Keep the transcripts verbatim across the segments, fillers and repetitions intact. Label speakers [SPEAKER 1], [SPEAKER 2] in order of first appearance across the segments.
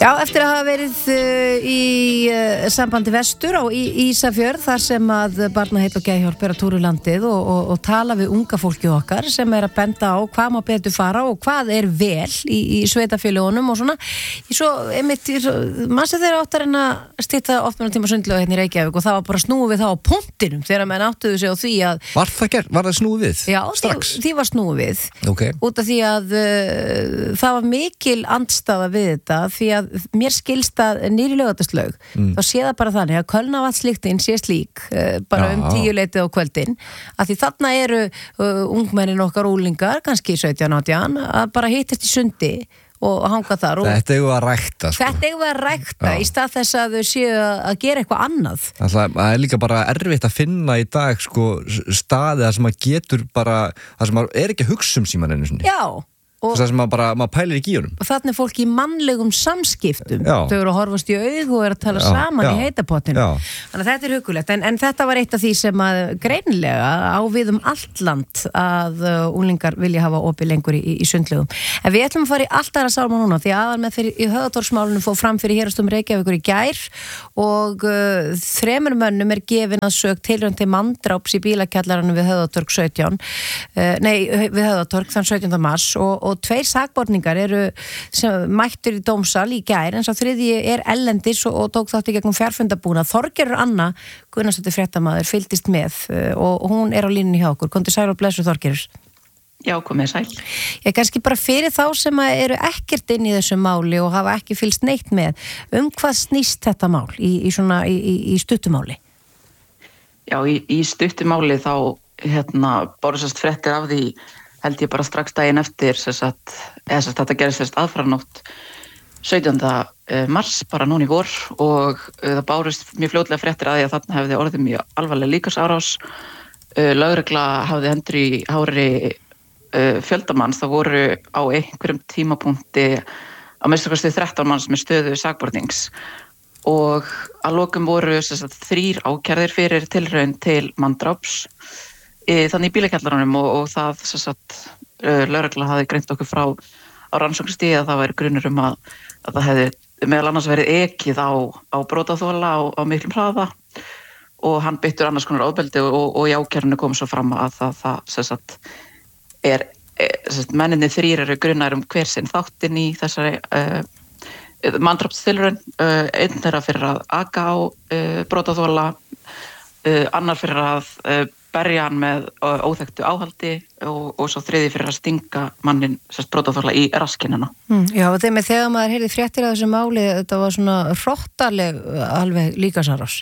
[SPEAKER 1] Já, eftir að hafa verið uh, í uh, sambandi vestur á í Ísafjörð þar sem að Barnaheilla og Geðhjálp er að túra landið og, og, og tala við unga fólkið okkar sem er að benda á hvað má betur fara og hvað er vel í, í sveitafélögunum og svona. Svo, einmitt, mannstu þeirra áttar en að stýta opnum tíma sundlögu hérna í Reykjavík og það var bara snúið við það á punktinum þegar menn áttuðu sig á því að...
[SPEAKER 2] Var það gerð? Var það snúið við?
[SPEAKER 1] Já,
[SPEAKER 2] strax?
[SPEAKER 1] Því, því var snúið við.
[SPEAKER 2] Okay.
[SPEAKER 1] Út af því að uh, það var mikil andstaða við þetta því að mér skilst að nýri Laugardalslaug mm. þá sé það bara þannig að Kölnavatnslyktin sé slík uh, bara Já. um tíu leitið á kvöldin að því þarna eru uh, ungmennin okkar úlingar, kannski sautján átján að bara hittast í sundi og hanga þar og
[SPEAKER 2] Þetta eigum við að rækta sko.
[SPEAKER 1] Þetta eigum við að rækta Já. Í stað þess að þau séu að gera eitthvað annað
[SPEAKER 2] Það er líka bara erfitt að finna í dag sko, staði þar sem að getur bara þar sem að er ekki að hugsa um síman einu sinni
[SPEAKER 1] Já
[SPEAKER 2] Það sem maður bara, maður pælir ekki í honum
[SPEAKER 1] og þannig er fólk í mannlegum samskiptum
[SPEAKER 2] Já.
[SPEAKER 1] þau eru að horfast í augu og eru að tala
[SPEAKER 2] Já.
[SPEAKER 1] saman
[SPEAKER 2] Já.
[SPEAKER 1] í heitapottinu
[SPEAKER 2] Já.
[SPEAKER 1] þannig að þetta er hugulegt en, en þetta var eitt af því sem að greinilega á við um allt land að uh, unglingar vilja hafa opið lengur í, í, í sundlögum en við ætlum að fara í allt aðra sálma núna því aðal með fyrir í Höfðatorgsmálunum fór fram fyrir Héraðsdómi Reykjavíkur í gær og uh, þremur mönnum er gefin að sök tilraun til manndráps í bílakjallaranum við Höfðatorg sautján uh, nei, við Höfðatorg þann sautjánda mars og, og tveir sakborningar eru sem mættur í dómsal í gær en svo þriðji er ellendis og, og tók þátt í gegnum fjárfundabúnað. Þorgerður Anna Gunnarsdóttir fréttamaður fylgdist með uh, og hún er á línunni hjá okkur. Komdu sæl og blessu Þorgerður.
[SPEAKER 3] Já, komið sæl.
[SPEAKER 1] Ég kannski bara fyrir þá sem eru ekkert inn í þessu máli og hafa ekki fylgst neitt með. Um hvað snýst þetta mál í, í, svona, í, í, í stuttumáli?
[SPEAKER 3] Já, í, í stuttumáli þá hérna, bárust fréttir af því held ég bara strax daginn eftir þess að, eða þess að þetta gerist þess aðfaranótt sautjánda mars bara núna í vor og það bárust mjög fljótlega fréttir að því að þarna hefði orðið mjög alvarleg líkamsárás. Lögregla hafði hendur í hári fjöldamanns, það voru á einhverjum tímapunkti á minnsta kosti þrettán manns með stöðu sakbornings og að lokum voru þess að þrír ákærðir fyrir tilraun til manndráps þannig í bílakjallaranum og, og það sagt, uh, lögregla hafði greint okkur frá á rannsóknarstigi að það væri grunur um að, að það hefði meðal annars verið ekið á, á brotaþola á, á miklum hraða og hann beittur annars konar ofbeldi og, og, og í ákærunni kom svo fram að það, það sagt, er sagt, menninni þrír eru grunar um hver sinn þáttinn í þessari uh, manndrápstilraun uh, einn þeirra fyrir að aka á uh, brotaþola uh, annar fyrir að uh, berja hann með óþekktu áhaldi og, og svo þriði fyrir að stinga mannin sérst brotaþola í raskinina.
[SPEAKER 1] Mm, já, og þeim þegar maður heyrði fréttir af þessu máli, þetta var svona hrottaleg alveg líkamsárás.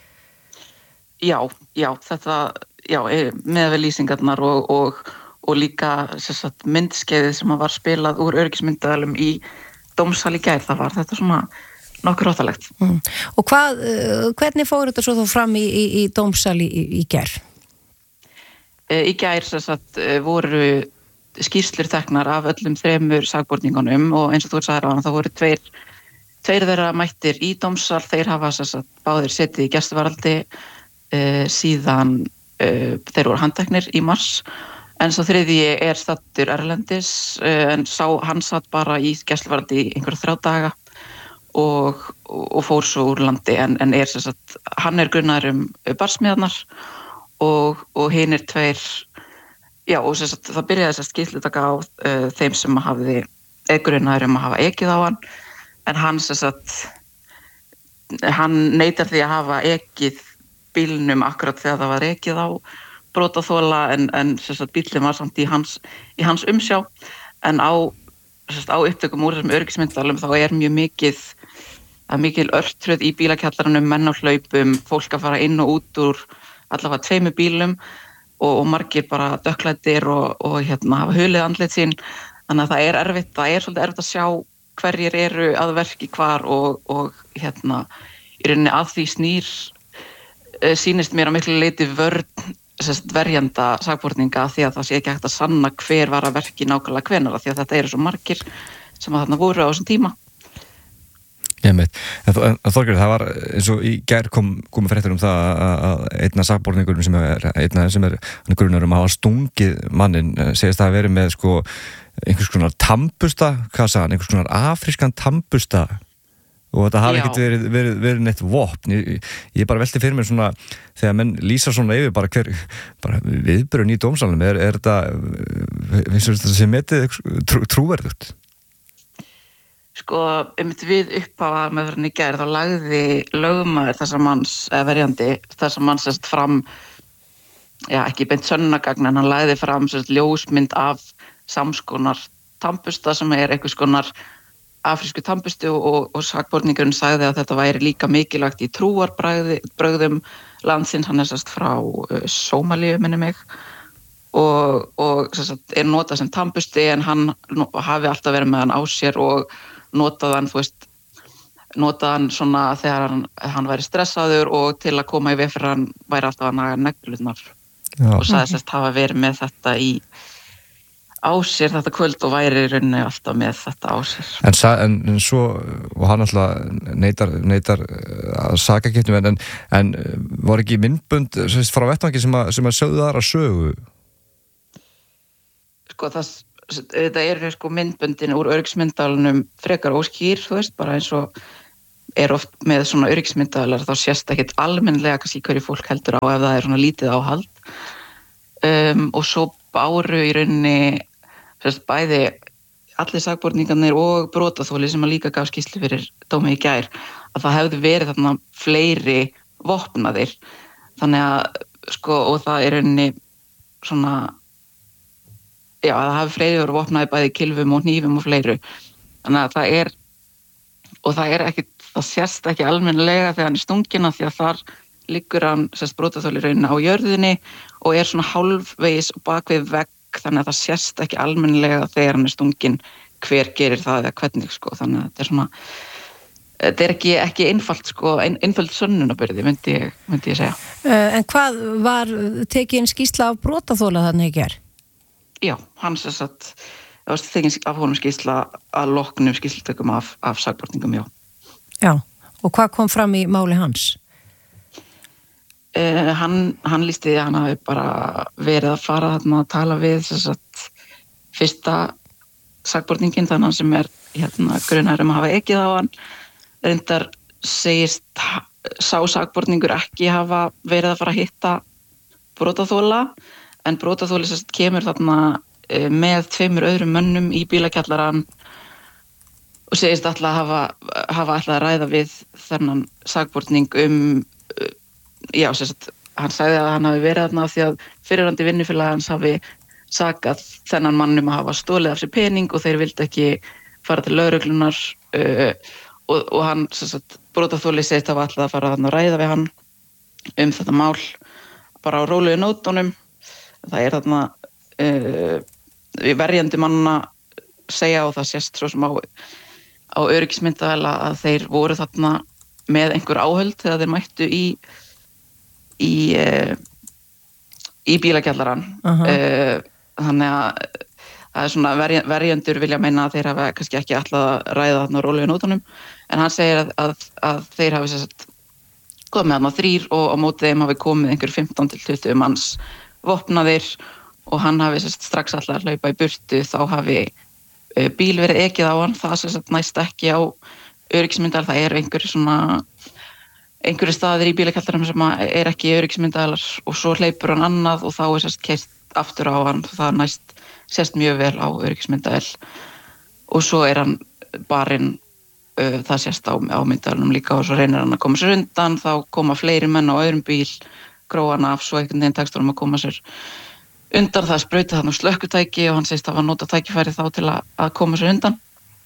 [SPEAKER 3] Já, já, þetta, já, með við lýsingarnar og, og, og líka sérst myndskeiðið sem var spilað úr öryggismyndaðalum í dómsal í gær, það var þetta svona nokkur hróttalegt.
[SPEAKER 1] Mm. Og hvað, hvernig fór þetta svo þá fram í, í, í dómsal í, í gær?
[SPEAKER 3] Í gær þess að voru skýrslur teknar af öllum þremur sakborningunum og eins og þú sagðir á hann, það voru tveir, tveir þeirra mættir í dómsal, þeir hafa þess að báðir setið í gæsluvarðhaldi uh, síðan uh, þeir voru handteknir í mars, en svo þriðji er stattur erlendis, uh, en sá hann satt bara í gæsluvarðhaldi í einhverja þrjá daga og, og fór svo úr landi, en, en er þess að hann er grunnaður um barsmiðarnar og, og hinn er tveir já og sérst, það byrjaði þess að skýrslutaka á uh, þeim sem hafði grunaður um að hafa ekið á hann en hann sérst, hann neitar því að hafa ekið bílnum akkurat þegar það var ekið á brotaþola en, en sérst, bílinn var samt í hans, í hans umsjá en á, sérst, á upptökum úr þessum öryggismyndalum þá er mjög mikið að mikil örtröð í bílakjallaranum, menn á hlaupum, fólk að fara inn og út úr allavega tveimur bílum og, og margir bara dökklæddir og, og hérna hafa hulið andlit sín þannig að það er erfitt, það er svolítið erfitt að sjá hverjir eru að verki hvar og, og hérna í rauninni að því snýr uh, sýnist mér að miklu leyti vörn sérst, verjanda sakborninga því að það sé ekki hægt að sanna hver var að verki nákvæmlega hvenær því að þetta eru svo margir sem að þarna voru á þessum tíma.
[SPEAKER 2] En, en Þorgerður, það var eins og í gær kom, kom fréttir um það að einn af sakborningurum sem er einn af sem er grunar um að hafa stungið mannin segist það að vera með sko einhvers konar tambusta, hvað sagði hann, einhvers konar afrískan tambusta og þetta hafi
[SPEAKER 3] Já.
[SPEAKER 2] ekkert verið, verið, verið neitt vopn. Ég, ég bara velti fyrir mér svona, þegar menn lýsa svona yfir bara hver, bara viðbrögðin í dómsalnum, er, er þetta, finnst þetta sem metið trú, trúverðugt?
[SPEAKER 3] Sko, einmitt við upphafa með hvernig í gær, þá lagði lögmaður þessa manns, eða verjandi, þessa manns sérst fram, já, ekki beint sönnunargagn, en hann lagði fram sérst ljósmynd af samskonar tampusta sem er einhvers konar afrísku tampustu og, og sakborningurinn sagði að þetta væri líka mikilvægt í trúarbrögðum landsins, hann er sérst frá uh, Sómalíu, minni mig, og, og sérst er notað sem tampusti en hann no, hafi alltaf verið með hann á sér og notaði hann, þú veist, notaði hann svona þegar hann, hann væri stressaður og til að koma í veg fyrir hann væri alltaf að naga neglurnar og sagði sérst hafa verið með þetta í á sér þetta kvöld og væri í rauninni alltaf með þetta á sér.
[SPEAKER 2] En, en, en svo, og hann alltaf neitar, neitar að sakakipnum, en, en var ekki myndbund sérst, frá vettvangi sem að, sem að sögðu þar að sögu?
[SPEAKER 3] Sko það, þetta eru sko myndbundin úr öryggismyndalunum frekar óskýr, þú veist, bara eins og er oft með svona öryggismyndalar þá sést ekkert almennlega kannski hverju fólk heldur á ef það er svona lítið áhald um, og svo báru í rauninni sérst, bæði allir sakborningarnir og brotaþoli sem að líka gaf skýrslu fyrir dómi í gær að það hefði verið þarna fleiri vopnaðir þannig að sko og það er rauninni svona já það hafi fleiri verið vopnaði bæði kilvum og hnífum og fleiru þannig að það er og það er ekki það sést ekki almennilega þegar hann er stungin af því að þar liggur hann sérst brotaþoli rauninni á jörðinni og er svona hálfvegis og bakvið vegg þannig að það sést ekki almennilega þegar hann er stungin hver gerir það eða hvernig sko þannig að þetta er svona þetta er ekki, ekki einfalt sko ein, einfalt sönnunarbyrði myndi ég, myndi ég segja.
[SPEAKER 1] Uh, en hvað var tekin skýrsla af brotaþola þannig í gær?
[SPEAKER 3] Já, hann sérst að það var tekin af honum skýrsla að loknum skýrslutökum af, af sakborningum, já.
[SPEAKER 1] Já, og hvað kom fram í máli hans?
[SPEAKER 3] Uh, hann, hann lýsti því að hann hafi bara verið að fara þarna að tala við þess að fyrsta sakborningin þannig sem er hérna grunar um að hafa ekið á hann reyndar segist sá sakborningur ekki hafa verið að fara að hitta brotaþola en brotaþoli sérst kemur þarna uh, með tveimur öðrum mönnum í bílakjallarann og segist alltaf að hafa, hafa alltaf að ræða við þennan sakborning um uh, já, sérst, hann sagði að hann hafi verið þarna því að fyrirrandi vinnufélag hans hafi sakað þennan mann um að hafa stólið af sér pening og þeir vildi ekki fara til lögreglunar uh, og, og hann, sérst, brotaþoli segist að alltaf að fara þarna að ræða við hann um þetta mál bara á róluðu nótunum. Það er þarna uh, verjandi manna segja og það sést svo sem á, á öryggismyndavél að þeir voru þarna með einhver áhöld þegar þeir mættu í í uh, í bílakjallarann uh-huh. uh, þannig að það er svona verj, verjendur vilja meina að þeir hafa kannski ekki ætlað að ræða þarna á róluðu nótunum en hann segir að, að, að þeir hafi sérst komið þarna þrír og á móti þeim hafi komið einhver fimmtán til tuttugu manns vopnaðir og hann hafi sérst strax alltaf að hlaupa í burtu þá hafi uh, bíl verið ekið á hann það sérst næst ekki á öryggismyndal það er einhver svona einhverju staðir í bílakjallaranum sem er ekki öryggismyndavélar og svo hleypur hann annað og þá er sérst keyrt aftur á hann það næst sérst mjög vel á öryggismyndavél og svo er hann barinn uh, það sérst á, á myndavélinum líka og svo reynir hann að koma sér undan þá koma fleiri menn á öðrum bíl gróa hann af svo einhvern veginn tekst hann að koma sér undan það sprauti hann á slökkutæki og hann segist að hafa notað tækifæri þá til að, að koma sér undan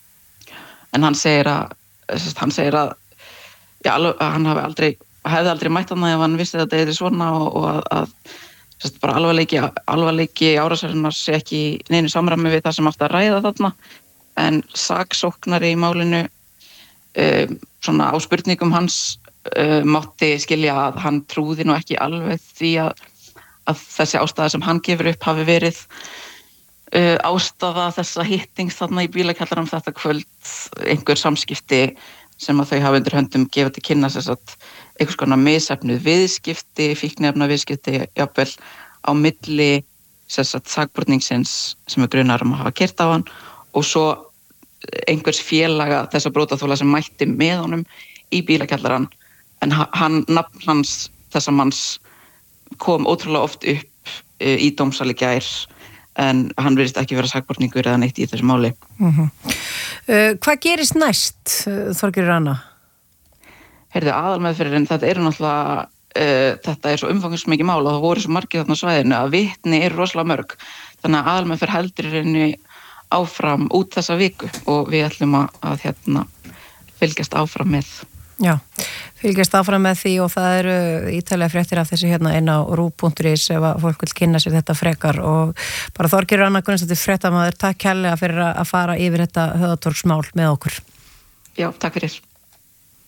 [SPEAKER 3] en hann segir að sérst, hann segir að já, hann hafi aldrei, hefði aldrei mætt hann ef hann vissi að þetta er svona og, og að, að sérst, bara alvarleiki, alvarleiki árásarinnar sé ekki neinu samræmi við það sem átti að ræða þarna en saksóknari í málinu um, svona á spurningum hans um, mátti skilja að hann trúði nú ekki alveg því að, að þessi ástæða sem hann gefur upp hafi verið uh, ástæða þessa hittings þarna í bílakjallaranum þetta kvöld einhver samskipti sem að þau hafa undir höndum gefið til kynna þess að einhvers konar misefnuð viðskipti, fíkniefna viðskipti jafnvel á milli þess að sakborningsins sem er grunar um að hafa keyrt á hann og svo einhvers félaga þessa brotaþola sem mætti með honum í bílakjallarann, en hann, nafn hans þessa manns kom ótrúlega oft upp í dómsal í gær, en hann virðist ekki vera sakborningur eða neitt í þessu máli.
[SPEAKER 1] Mm-hmm. uh, hvað gerist næst, Þorgerður Anna?
[SPEAKER 3] Heyrðu, aðalmeðferðin, þetta eru náttúrulega uh, þetta er svo umfangsmikið mál og það voru svo margir þarna á svæðinu að vitni eru rosalega mörg, þannig að aðalmeðferð heldur í rauninni áfram út þessa viku og við ætlum að, að hérna, fylgjast áfram með.
[SPEAKER 1] Já, fylgjast áfram með því og það eru ítalega fréttir af þessu hérna inn á rú punktur is ef að fólk vil kynna sér þetta frekar og bara Þorgerður Anna Gunnarsdóttir fréttamaður, takk kærlega fyrir að fara yfir þetta höfðatorgsmál með okkur.
[SPEAKER 3] Já, takk fyrir.